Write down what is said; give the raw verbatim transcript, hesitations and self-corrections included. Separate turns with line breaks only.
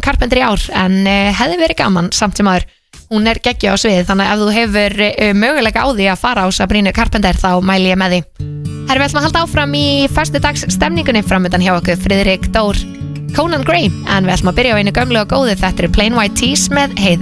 Carpenter í ár en uh, hefði verið gaman samt sem aður. Hún er geggjuð á sviði, þannig að ef þú hefur uh, möguleika á því að fara á Sabrinu Carpenter þá mæli ég með því. Herra, við ætlum að halda áfram í föstudags stemningunni framöndan hjá okkur Friðrik Dór, Conan Gray, en við ætlum að byrja á einu gömlu og góðu. Þetta er Plain White Tees með Hey